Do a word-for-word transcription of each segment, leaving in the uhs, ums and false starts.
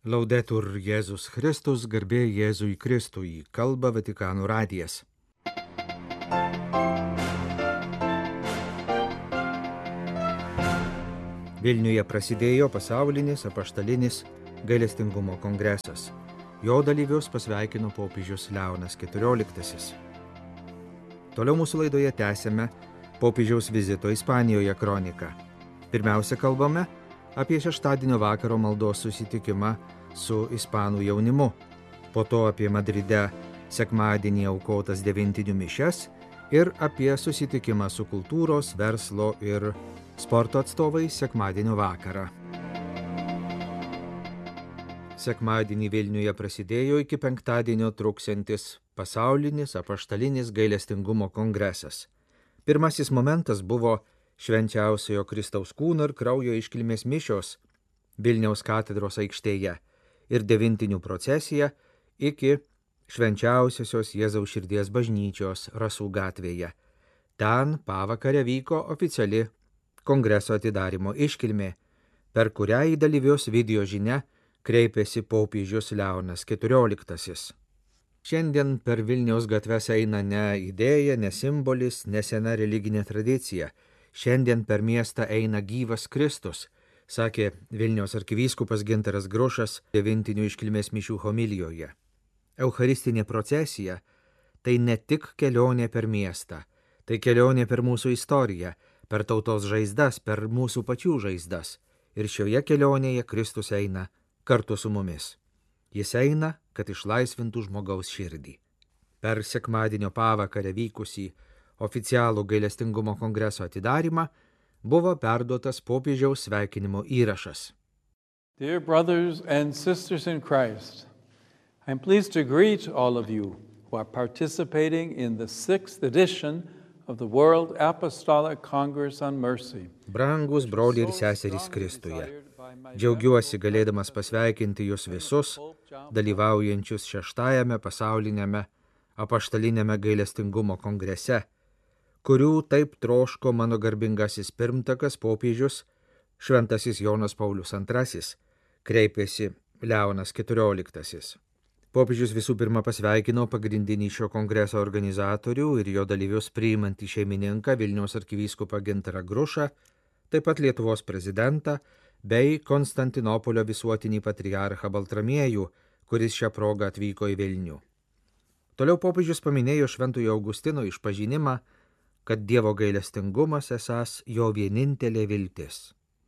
Laudetur Jėzus Kristus, garbė Jėzui Kristui, kalba Vatikano radijas. Vilniuje prasidėjo pasaulinis apaštalinis gailestingumo kongresas. Jo dalyvius pasveikino popiežius Leonas keturioliktasis. Toliau mūsų laidoje tęsėme popiežiaus vizito Ispanijoje kroniką. Pirmiausia, kalbame apie šeštadienio vakaro maldos susitikimą su ispanų jaunimu, po to apie Madride sekmadienį aukotas devintinių mišias ir apie susitikimą su kultūros, verslo ir sporto atstovais sekmadienio vakarą. Sekmadienį Vilniuje prasidėjo iki penktadienio truksiantis pasaulinis apaštalinis gailestingumo kongresas. Pirmasis momentas buvo švenčiausiojo Kristaus kūno ir kraujo iškilmės mišios Vilniaus katedros aikštėje ir devintinių procesija iki švenčiausiosios Jėzaus širdies bažnyčios Rasų gatvėje. Ten pavakarę vyko oficiali kongreso atidarymo iškilmė, per kurią į dalyvius video žinia kreipėsi popiežius Leonas keturioliktasis. Šiandien per Vilniaus gatves eina ne idėja, ne simbolis, ne sena religinė tradicija. Šiandien per miestą eina gyvas Kristus, sakė Vilniaus arkivyskupas Gintaras Grušas devintinių iškilmės mišių homilijoje. Eucharistinė procesija – tai ne tik kelionė per miestą, tai kelionė per mūsų istoriją, per tautos žaizdas, per mūsų pačių žaizdas. Ir šioje kelionėje Kristus eina kartu su mumis. Jis eina, kad išlaisvintų žmogaus širdį. Per sekmadienio pavakarę vykusį oficialų gailestingumo kongreso atidarymą buvo perduotas popiežiaus sveikinimo įrašas. Dear brothers and sisters in Christ, I'm pleased to greet all of you who are participating in the sixth edition of the World Apostolic Congress on Mercy. Brangus broliai ir seserys Kristuje, džiaugiuosi galėdamas pasveikinti jūs visus, dalyvaujančius šeštajame pasaulinėme apaštalinėme gailestingumo kongrese, kurių taip troško mano garbingasis pirmtakas popiežius šventasis Jonas Paulius antrasis, kreipėsi Leonas keturioliktasis. Popiežius visų pirma pasveikino pagrindinį šio kongreso organizatorių ir jo dalyvius priimantį šeimininką Vilniaus arkivyskupą Gintarą Grušą, taip pat Lietuvos prezidentą bei Konstantinopolio visuotinį patriarchą Baltramiejų, kuris šią progą atvyko į Vilnių. Toliau popiežius paminėjo Šventojo Augustino išpažinimą, kad Dievo gailestingumas esąs jo vienintelė viltis.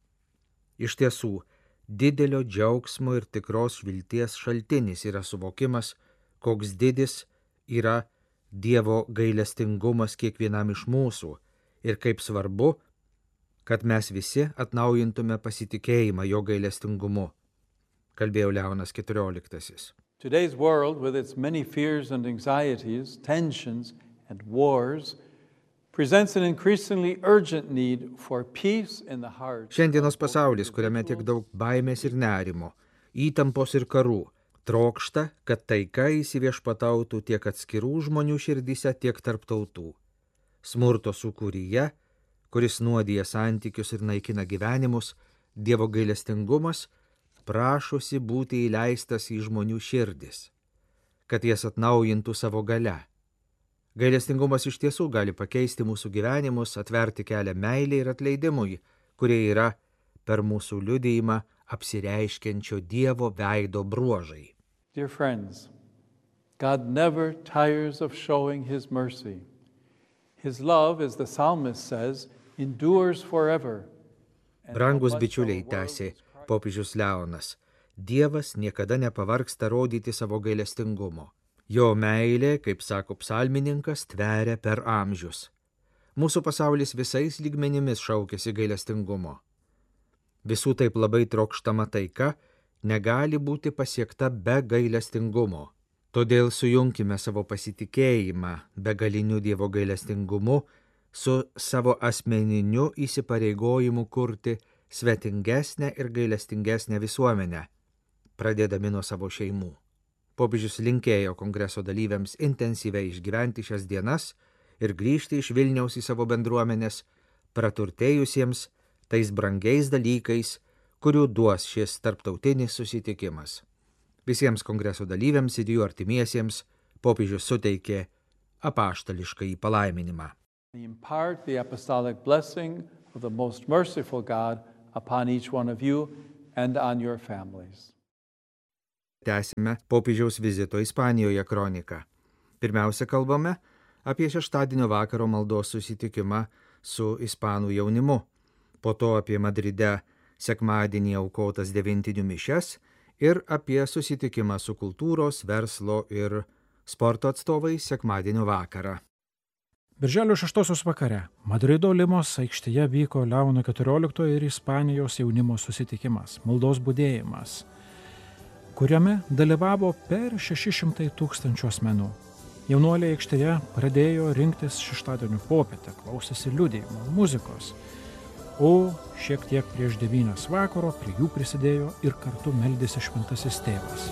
Iš tiesų, didelio džiaugsmo ir tikros vilties šaltinis yra suvokimas, koks didis yra Dievo gailestingumas kiekvienam iš mūsų ir kaip svarbu, kad mes visi atnaujintume pasitikėjimą jo gailestingumu, kalbėjo Leonas keturioliktasis. Today's world, with its many fears and anxieties, tensions and wars, presents an increasingly urgent need for peace in the heart. Šiandienos pasaulis, kuriame tiek daug baimės ir nerimo, įtampos ir karų, trokšta, kad taika įsiviešpatautų tiek atskirų žmonių širdyse, tiek tarp tautų. Smurto sūkuryje, kuris nuodija santykius ir naikina gyvenimus, Dievo gailestingumas prašosi būti įleistas į žmonių širdis, kad jas atnaujintų savo galia. Gailestingumas iš tiesų gali pakeisti mūsų gyvenimus, atverti kelią meilei ir atleidimui, kurie yra per mūsų liudijimą apsireiškiančio Dievo veido bruožai. Dear friends, God never tires of showing His mercy. His love, as the psalmist says, endures forever. Brangus bičiuliai, tęsė popiežius Leonas, Dievas niekada nepavargsta rodyti savo gailestingumo. Jo meilė, kaip sako psalmininkas, tveria per amžius. Mūsų pasaulis visais lygmenimis šaukiasi gailestingumo. Visų taip labai trokštama taika negali būti pasiekta be gailestingumo. Todėl sujunkime savo pasitikėjimą begaliniu Dievo gailestingumu su savo asmeniniu įsipareigojimu kurti svetingesnę ir gailestingesnę visuomenę, pradėdami nuo savo šeimų. Popiežius linkėjo kongreso dalyviams intensyviai išgyventi šias dienas ir grįžti iš Vilniaus į savo bendruomenės, praturtėjusiems tais brangiais dalykais, kurių duos šis tarptautinis susitikimas. Visiems kongreso dalyviams ir jų artimiesiems popiežius suteikė apaštališkąjį palaiminimą. Impart the apostolic blessing of the most merciful God upon each one of you and on your families. Tęsime popiežiaus vizito Ispanijoje kroniką. Pirmiausia, kalbame apie šeštadienio vakaro maldos susitikimą su ispanų jaunimu, po to apie Madride sekmadienį aukotas devintinių mišias ir apie susitikimą su kultūros, verslo ir sporto atstovais sekmadienio vakarą. Birželio šeštosios vakare Madrido Limos aikštėje vyko Leono keturioliktojo ir Ispanijos jaunimo susitikimas, maldos budėjimas, kuriame dalyvavo per šeši šimtai tūkstančių asmenų. Jaunuoliai aikštėje pradėjo rinktis šeštadienio popietę, klausėsi liudijimų, muzikos, o šiek tiek prieš devynias vakaro prie jų prisidėjo ir kartu meldėsi šventasis tėvas.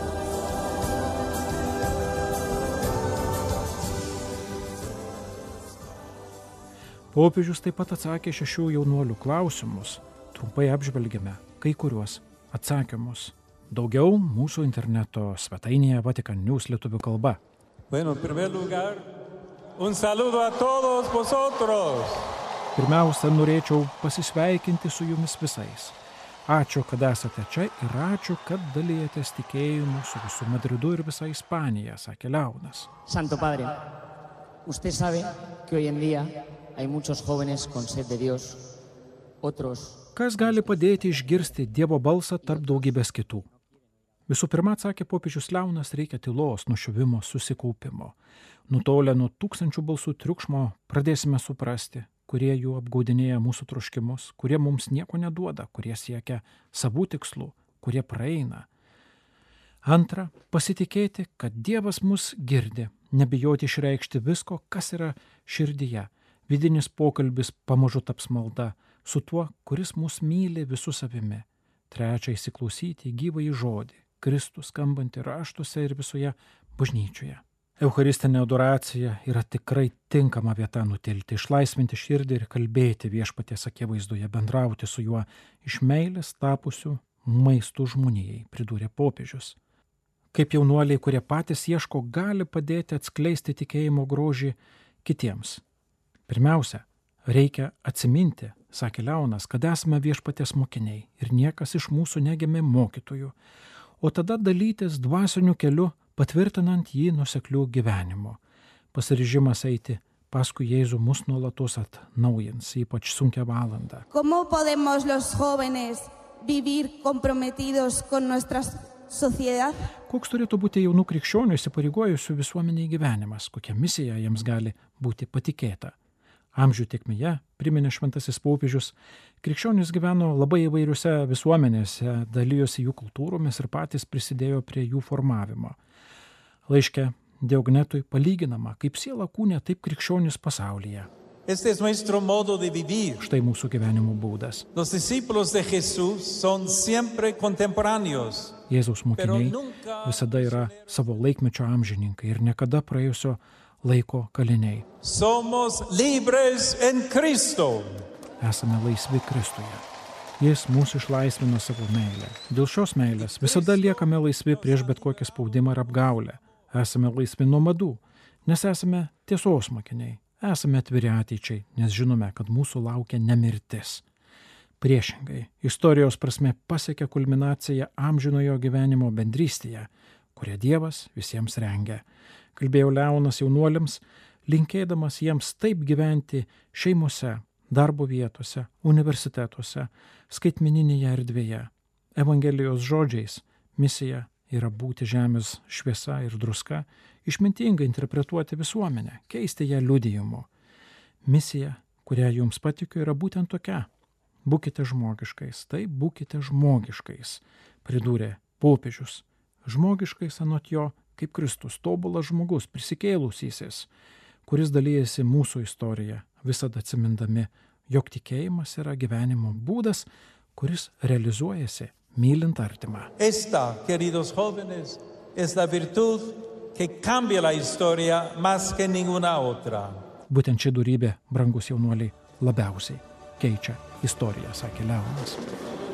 Popiežius taip pat atsakė šešių jaunuolių klausimus. Trumpai apžvelgėme kai kuriuos atsakymus. Daugiau mūsų interneto svetainėje Vatican News lietuvių kalba. Bueno, en primer lugar, un saludo a todos vosotros. Pirmiausia, norėčiau pasisveikinti su jumis visais. Ačiū, kad esate čia ir ačiū, kad dalijatės tikėjimu su visu Madridu ir visa Ispanija, sakė Leonas. Santo Padre, usted sabe que hoy en día hay muchos jóvenes con sed de Dios, otros. Kas gali padėti išgirsti Dievo balsą tarp daugybės kitų? Visų pirma, atsakė popiežius Leonas, reikia tylos, nuščiuvimo, susikaupimo. Nutolę nuo tūkstančių balsų triukšmo pradėsime suprasti, kurie jų apgaudinėja mūsų troškimus, kurie mums nieko neduoda, kurie siekia savų tikslų, kurie praeina. Antra, pasitikėti, kad Dievas mus girdi, nebijoti išreikšti visko, kas yra širdyje. Vidinis pokalbis pamažu taps malda su tuo, kuris mus myli visų savimi. Trečia, įsiklausyti į gyvąjį žodį, Kristų skambantį raštuose ir visoje bažnyčioje. Eucharistinė adoracija yra tikrai tinkama vieta nutilti, išlaisvinti širdį ir kalbėti viešpaties akivaizdoje, bendrauti su juo iš meilės tapusių maistų žmonijai, pridūrė popiežius. Kaip jaunuoliai, kurie patys ieško, gali padėti atskleisti tikėjimo grožį kitiems. Pirmiausia, reikia atsiminti, sakė Leonas, kad esame viešpaties mokiniai ir niekas iš mūsų negimė mokytojų, o tada dalytis dvasiniu keliu, patvirtinant jį nuosekliu gyvenimu. Pasiryžimas eiti paskui Jėzų mus nuolatos atnaujins, ypač sunkią valandą. ¿Cómo podemos los jóvenes vivir comprometidos con nuestra sociedad? Koks turėtų būti jaunų krikščionių įsipareigojusių visuomeniai gyvenimas, kokia misija jiems gali būti patikėta? Amžių tėkmėje, priminė šventasis popiežius, krikščionys gyveno labai įvairiuose visuomenėse, dalyjosi jų kultūromis ir patys prisidėjo prie jų formavimo. Laiške Diognetui palyginama, kaip siela kūne, taip krikščionys pasaulyje. Este es nuestro modo de vivir. Štai mūsų gyvenimo būdas. Los discípulos de Jesús son siempre contemporáneos. Jėzaus mokiniai visada yra savo laikmečio amžininkai ir niekada praėjusio laiko kaliniai. Somos libres en Cristo. Esame laisvi Kristuje. Jis mūsų išlaisvino savo meilę. Dėl šios meilės visada liekame laisvi prieš bet kokį spaudimą ir apgaulę. Esame laisvi nuo madų, nes esame tiesos mokiniai. Esame atviri ateičiai, nes žinome, kad mūsų laukia nemirtis. Priešingai, istorijos prasme pasiekia kulminaciją amžinojo gyvenimo bendrystėje, kurią Dievas visiems rengia. Kalbėjo Leonas jaunuoliams, linkėdamas jiems taip gyventi šeimose, darbo vietose, universitetuose, skaitmeninėje erdvėje. Evangelijos žodžiais misija yra būti žemės šviesa ir druska, išmintingai interpretuoti visuomenę, keisti ją liudijimu. Misija, kurią jums patikiu, yra būtent tokia. Būkite žmogiškais, taip būkite žmogiškais, pridūrė popiežius. Žmogiškais anot jo, kaip Kristus, tobulas žmogus, prisikėlusysis, kuris dalyjasi mūsų istoriją, visada atsimindami, jog tikėjimas yra gyvenimo būdas, kuris realizuojasi mylint artimą. Esta, queridos jóvenes, es la virtud que cambia la historia más que ninguna otra. Būtent ši dorybė, brangus jaunuoliai, labiausiai keičia istoriją, sakė Leonas.